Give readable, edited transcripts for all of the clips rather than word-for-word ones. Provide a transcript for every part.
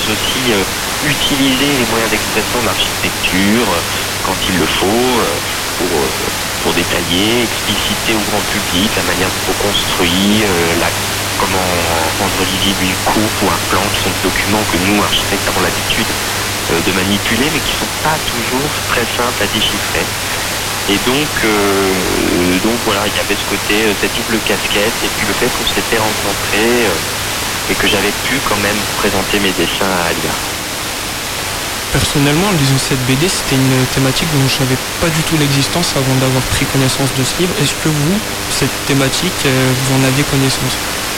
aussi utiliser les moyens d'expression de l'architecture quand il le faut, pour détailler, expliciter au grand public la manière dont on construit, comment rendre lisible une coupe ou un plan, qui sont des documents que nous, architectes, avons l'habitude de manipuler, mais qui ne sont pas toujours très simples à déchiffrer. Et donc voilà, il y avait ce côté, cette double casquette, et puis le fait qu'on s'était rencontrés et que j'avais pu quand même présenter mes dessins à Alia. Personnellement, en lisant cette BD, c'était une thématique dont je ne savais pas du tout l'existence avant d'avoir pris connaissance de ce livre. Est-ce que vous, cette thématique, vous en aviez connaissance?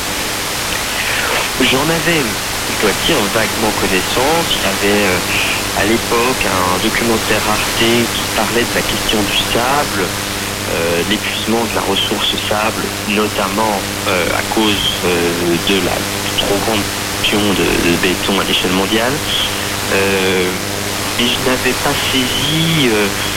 J'en avais, je dois dire, vaguement connaissance. Il y avait à l'époque un documentaire Arte qui parlait de la question du sable, l'épuisement de la ressource sable, notamment à cause de la trop grande production de béton à l'échelle mondiale. Et je n'avais pas saisi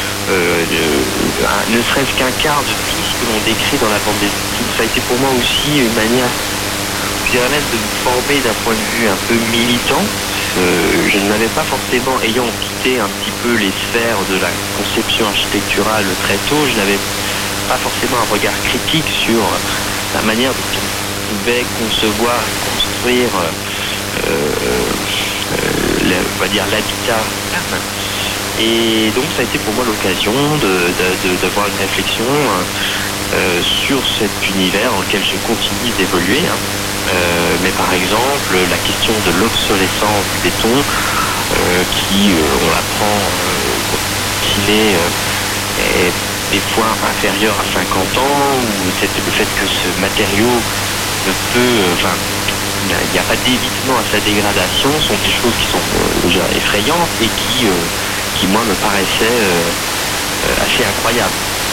ne serait-ce qu'un quart de tout ce que l'on décrit dans la bande dessinée. Ça a été pour moi aussi une manière, je dirais même, de me former d'un point de vue un peu militant. Je n'avais pas forcément, ayant quitté un petit peu les sphères de la conception architecturale très tôt, je n'avais pas forcément un regard critique sur la manière dont on pouvait concevoir et construire on va dire l'habitat. Et donc ça a été pour moi l'occasion d'avoir une réflexion sur cet univers dans lequel je continue d'évoluer. Mais par exemple, la question de l'obsolescence du béton, qui, on l'apprend, est des fois inférieur à 50 ans, ou le fait que ce matériau ne peut... il n'y a pas d'évitement à sa dégradation, sont des choses qui sont déjà effrayantes et qui moi, me paraissaient assez incroyables.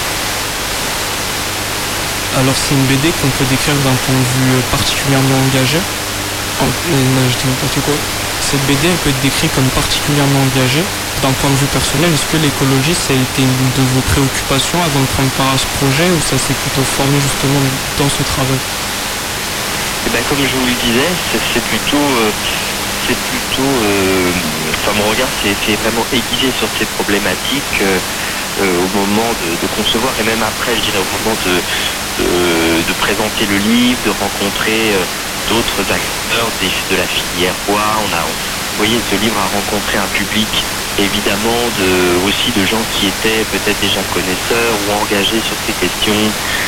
Alors c'est une BD qu'on peut décrire d'un point de vue particulièrement engagé. Je dis n'importe quoi. Cette BD, elle peut être décrite comme particulièrement engagée. D'un point de vue personnel, est-ce que l'écologie, ça a été une de vos préoccupations avant de prendre part à ce projet, ou ça s'est plutôt formé justement dans ce travail? Comme je vous le disais, c'est plutôt mon regard s'est vraiment aiguisé sur ces problématiques au moment de concevoir, et même après, je dirais au moment de présenter le livre, de rencontrer d'autres acteurs de la filière bois. Vous voyez, ce livre a rencontré un public évidemment aussi de gens qui étaient peut-être déjà connaisseurs ou engagés sur ces questions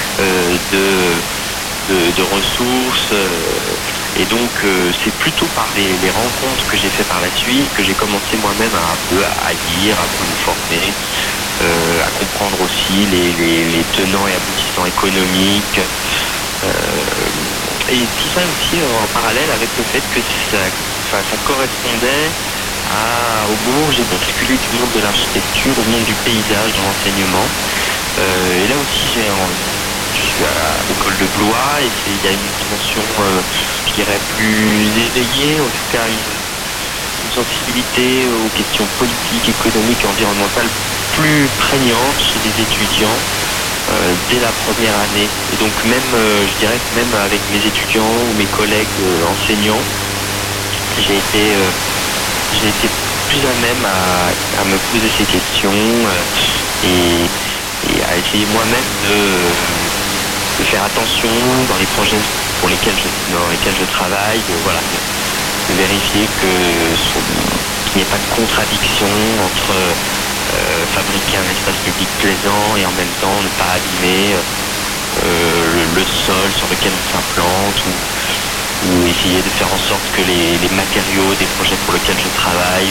de ressources. Et donc c'est plutôt par les rencontres que j'ai fait par la suite que j'ai commencé moi-même à lire, à me former, à comprendre aussi les tenants et aboutissants économiques. Et tout ça aussi en parallèle avec le fait que ça correspondait au moment où j'ai basculé du monde de l'architecture au monde du paysage dans l'enseignement. Et là aussi je suis à l'école de Blois, et il y a une dimension, je dirais, plus éveillée, en tout cas une sensibilité aux questions politiques, économiques et environnementales plus prégnante chez les étudiants dès la première année. Et donc même, je dirais que même avec mes étudiants ou mes collègues enseignants, j'ai été plus à même à me poser ces questions et à essayer moi-même de faire attention dans les projets dans lesquels je travaille, de vérifier qu'il n'y ait pas de contradiction entre fabriquer un espace public plaisant et en même temps ne pas abîmer le sol sur lequel on s'implante, ou essayer de faire en sorte que les matériaux des projets pour lesquels je travaille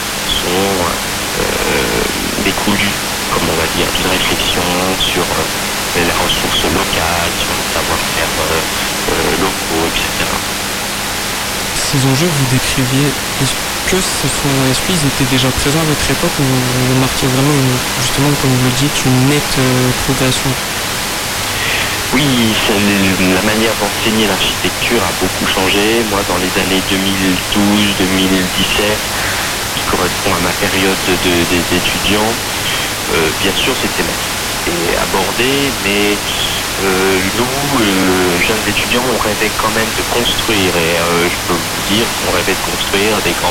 découlent, comme on va dire, d'une réflexion sur les ressources locales, sur le savoir-faire locaux, etc. Ces enjeux que vous décriviez, est-ce qu'ils étaient déjà présents à votre époque, ou vous remarquiez vraiment, justement, comme vous le dites, une nette progression? Oui, la manière d'enseigner l'architecture a beaucoup changé. Moi, dans les années 2012-2017, qui correspond à ma période d'étudiant, bien sûr, c'était abordé, mais nous, jeunes étudiants, on rêvait quand même de construire, et je peux vous dire qu'on rêvait de construire des grands